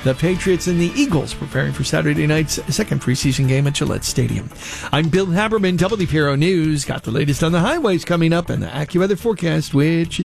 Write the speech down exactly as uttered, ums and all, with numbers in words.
The Patriots and the Eagles preparing for Saturday night's second preseason game at Gillette Stadium. I'm Bill Haberman, W P R O News. Got the latest on the highways coming up and the AccuWeather forecast, which